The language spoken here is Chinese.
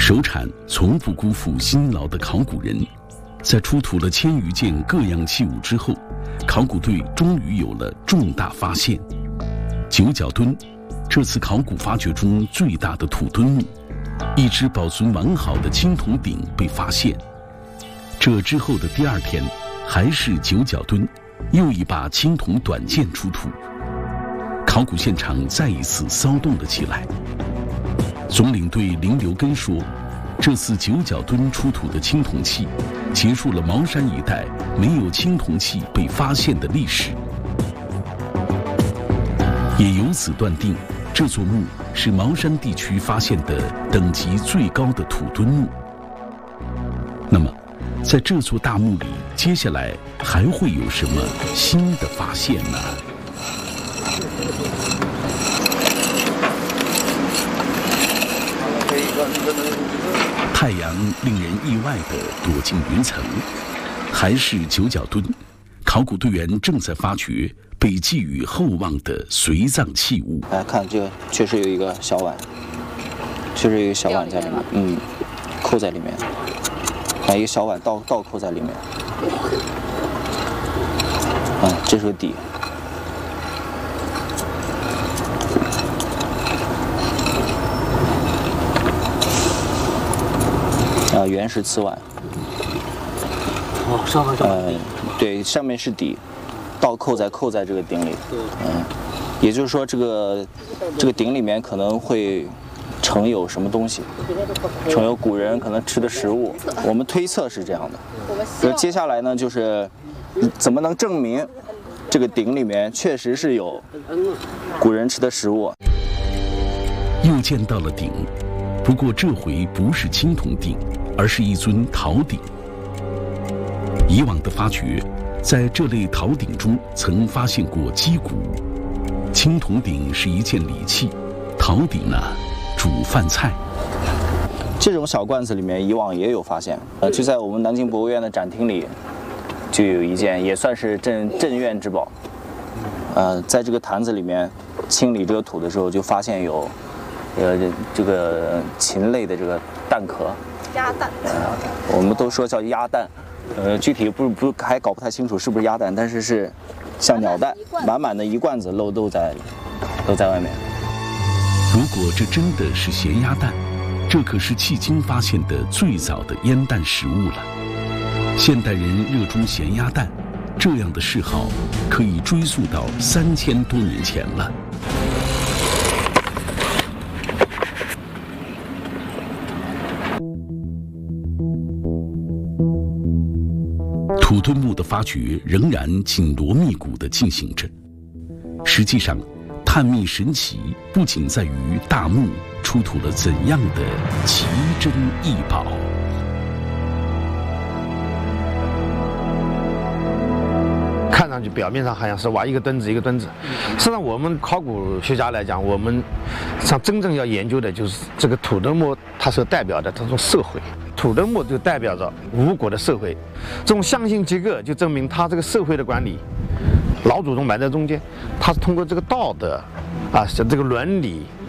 首产从不辜负辛劳的考古人，在出土了1000余件各样器物之后，考古队终于有了重大发现。九角墩，这次考古发掘中最大的土墩墓，一只保存完好的青铜鼎被发现。这之后的第2天，还是九角墩，又一把青铜短剑出土。考古现场再一次骚动了起来。总领队林留根说，这次九角墩出土的青铜器，结束了茅山一带没有青铜器被发现的历史，也由此断定，这座墓是茅山地区发现的等级最高的土墩墓。那么，在这座大墓里，接下来还会有什么新的发现呢？太阳令人意外地躲进云层，还是九角墩，考古队员正在发掘被寄予厚望的随葬器物。 来看，这个确实有一个小碗，确实有一个小碗在里面，扣在里面，一个小碗倒扣在里面，这是个底。原石瓷碗。 上面对，上面是底，倒扣在这个鼎里。也就是说，这个鼎里面可能会盛有什么东西，盛有古人可能吃的食物。我们推测是这样的。接下来呢，就是怎么能证明这个鼎里面确实是有古人吃的食物？ 又见到了鼎，不过这回不是青铜鼎，而是一尊陶鼎。以往的发掘，在这类陶鼎中曾发现过击鼓，青铜鼎是一件礼器，陶鼎呢，煮饭菜。 这种小罐子里面以往也有发现，就在我们南京博物院的展厅里，就有一件，也算是镇院之宝。在这个坛子里面清理这个土的时候，就发现有，这个禽类的这个蛋壳。 鸭蛋， 我们都说叫鸭蛋，具体不还搞不太清楚是不是鸭蛋，但是是像鸟蛋，满满的一罐子都在外面。 如果这真的是咸鸭蛋，这可是迄今发现的最早的腌蛋食物了。现代人热衷咸鸭蛋，这样的嗜好可以追溯到3000多年前了。土墩墓的发掘仍然紧锣密鼓地进行着。实际上，探秘神奇不仅在于大墓出土了怎样的奇珍异宝。 看上去表面上好像是挖一个墩子一个墩子，实际上我们考古学家来讲，我们像真正要研究的就是这个土墩墓，它所代表的这种社会。土墩墓就代表着吴国的社会，这种象形结构就证明它这个社会的管理，老祖宗埋在中间，它是通过这个道德这个伦理